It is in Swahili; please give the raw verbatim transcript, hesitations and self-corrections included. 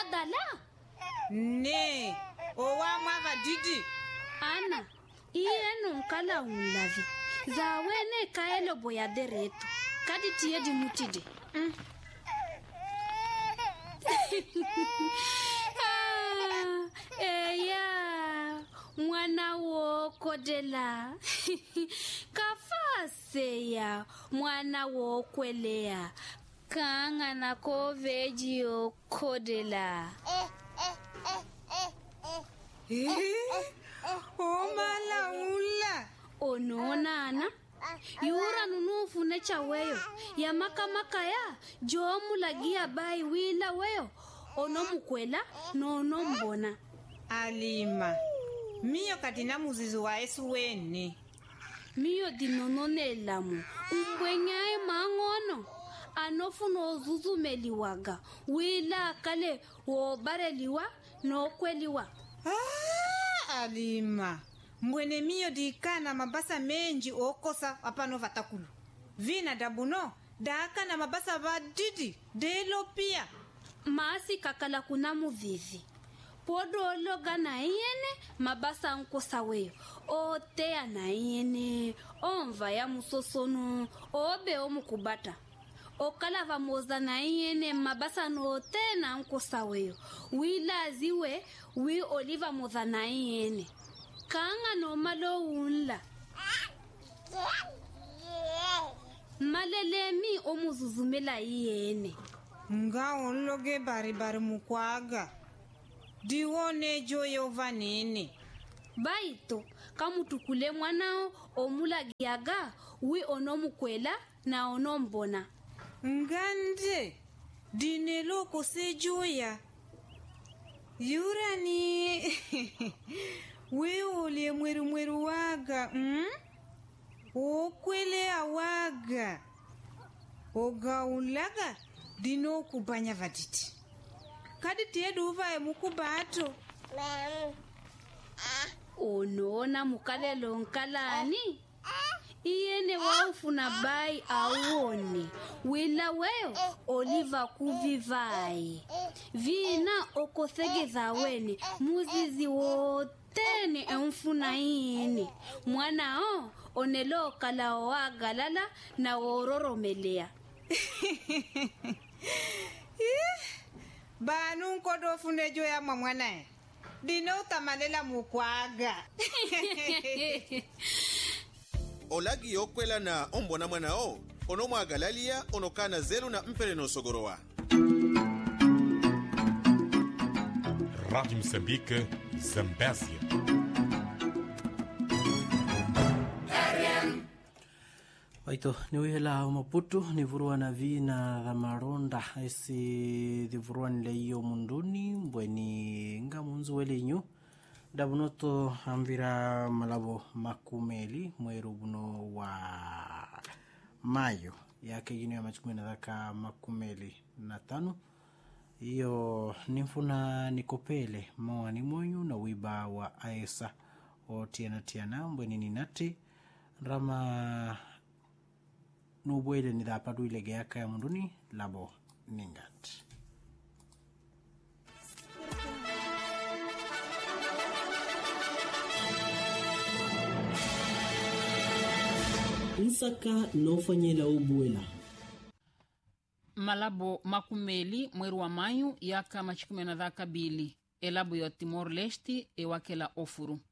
dala? Ne, owa mwava didi. Ana, iye nkala unlavi. Zawene kaelo boya deretu. Kadi tiye di mutide. Mm. ah, eya, mwana wo kodela. Kafase ya, mwana wo kwelea. Kanga na koveji o kodela. Eh, o mala ula. Onona ana. Yura nunufu necha weyo. Ya maka maka ya. Jomu lagia bai wila weyo. Ono mukwela no ono mbona. Alima. Miyo katina muzizu wa esu wene. Miyo dinonone lamu. Umbwenyae mangono. Anofu no zuzu meliwaga. Wila kale wobareliwa no kweliwa. Ah, Alima. Mbwene miyo dikana mabasa menji okosa apano vatakulu. Vina dabuno, daka na mabasa vadidi, delo pia. Maasi kakala kuna muvivi. Podo loga na iyene, mabasa nkosa weyo. O tea na iyene, o mvaya musosono, obe o mukubata. O kalava moza na iyene, mabasa no te na nkosa weyo. Wila ziwe, wi oliva moza na iyene. Kanga no malo unla. Malelemi o muzuzumela iyene. Nga onloge bari bari mukwaga. Diwone joyo vanene. Baito, kamutukule mwanao omula giaga, wi ono mukwela na ono mbona. Ngande, dinelo kose joya. Yurani, we ole mweru mweru waga, mm? Okwele awaga. Oga ulaga, dino kubanya vaditi. Kadi tiedu uva mukubato. Onona mukalelo nkalani? Iyene waufuna bai auone. Wila weyo oliva kuvivai. Vina okosegeza wene muzizi wotene emfuna iyene. Mwana o onelo kala oagalala na ororomelea. Banu nkodo funejo ya mamwana. Dino tamalela mukwaga. Olagi yokwela na ombona mwana o. Ono mwagalalia onokana zelu na mpere no sogoroa. Rádio Moçambique, Zambésia. Waito, ni wihela umaputu, ni vurua na vina ramaronda, esi di vurua nile iyo munduni, mbweni nga munzu wele inyu. Dabunoto ambira malabo makumeli, mweru buno wa mayo, yake gino ya machukumi na dhaka makumeli na tanu. Iyo nifuna nikopele, mawa ni mwenyu na wiba wa aesa, o tiana tiana, mbweni ni nati, rama nubwele ni dhapadu ilege yaka ya munduni, labo ningat. Nsaka nofanyela ubuela. Malabo makumeli mweru wa mayu yaka machikume na dhaka bili. Elabu ya Timor Leste ewakela ofuru.